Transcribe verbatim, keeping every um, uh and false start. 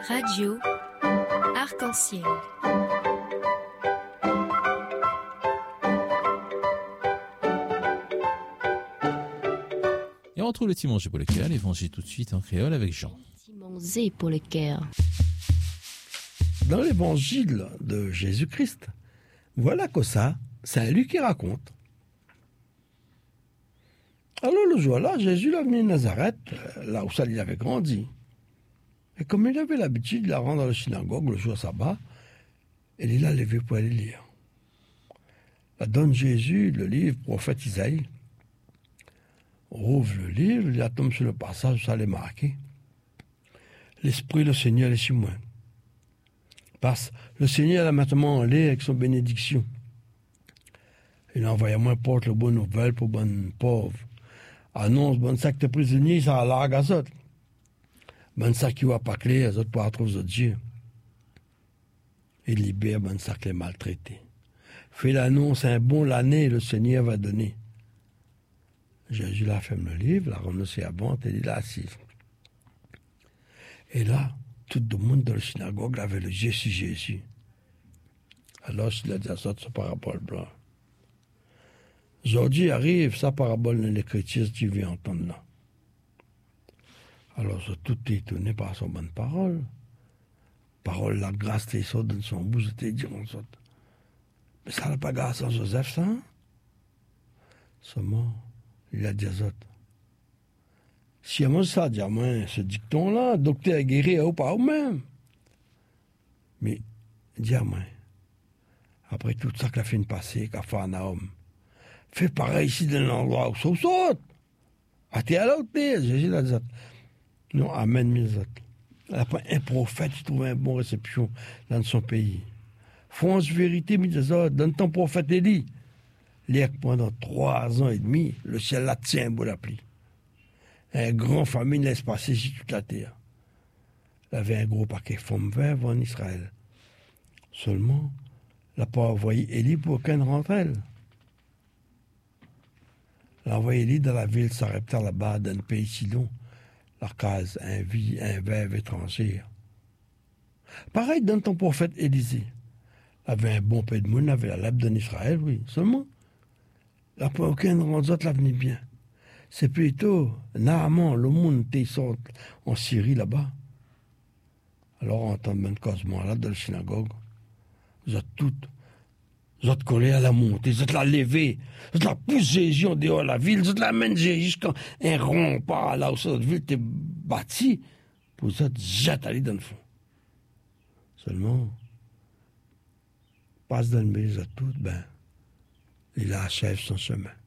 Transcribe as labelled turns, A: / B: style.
A: Radio Arc-en-Ciel.
B: Et on retrouve le petit manger pour le cœur, l'évangile tout de suite en créole avec Jean.
C: Petit manger pour le cœur.
D: Dans l'évangile de Jésus-Christ, voilà que ça, c'est lui qui raconte. Alors le jour-là, Jésus l'a venu à Nazareth, là où ça il avait grandi. Et comme il avait l'habitude de la rendre dans la synagogue le jour sabbat, il l'a levé pour aller lire. Là donne Jésus le livre prophète Isaïe. On rouvre le livre, il tombe sur le passage où ça l'est marqué. L'Esprit le Seigneur est sur moi. Parce le Seigneur a maintenant en l'air avec son bénédiction. Il a envoyé à moi porte le bonne nouvelle pour bonne pauvre. Annonce bonne sac de prisonniers, ça a largue à autres. Bonne sac qui va pas clair, les autres pour retrouver Dieu. Il libère bonne sac les maltraités. Fait l'annonce, un bon l'année, le Seigneur va donner. Jésus la ferme le livre, la renoncé à vente et il l'a assis. Et là, tout le monde dans la synagogue avait le yeux sur Jésus. Alors, il a dit à ça, sa parabole blanc. Aujourd'hui arrive sa parabole dans l'écriture, tu viens entendre là. Alors, tout est étonné par son bonne parole. Parole, la grâce, t'es saute dans son bouche, t'es dit, on saute. Mais ça n'a pas grâce à Joseph, ça? Hein? Seulement, il a dit aux autres. Si à moi ça, dit à moi, ce dicton-là, docteur guéri ou pas ou même. Mais, dis à moi, après tout ça qu'a fait une passée, qu'a fait un homme, fais pareil ici dans l'endroit où ça saute. Ah, t'es à l'autre, Jésus l'a dit. Non, amen, mes autres. Après, un prophète, il trouve une bonne réception dans son pays. France vérité, mes autres, donne ton prophète Élie. L'air pendant trois ans et demi, le ciel la tient beau la pluie. Un grand famine laisse passer sur toute la terre. Il avait un gros paquet de femmes veuves en Israël. Seulement, il n'a pas envoyé Élie pour qu'elle rentre elle. Il a envoyé Élie dans la ville Sarepta là-bas, dans le pays Sidon. La case, un vie, un veuve étrangère. Pareil dans ton prophète Élisée. Il avait un bon peu de monde, il avait la lèpre en Israël, oui. Seulement, il n'a pas aucun rendu l'avenir bien. C'est plutôt Naaman, le monde qui sort en Syrie là-bas. Alors, on entend même quasiment là, dans la synagogue. Vous êtes toutes, vous êtes collés à la montée, vous êtes la lever, vous êtes la poussée Jésus en dehors de la ville, vous êtes la mène jusqu'à un rempart là où cette ville était bâtie, pour vous êtes jetés aller dans le fond. Seulement, passe dans le milieu de toutes, ben, il achève son chemin.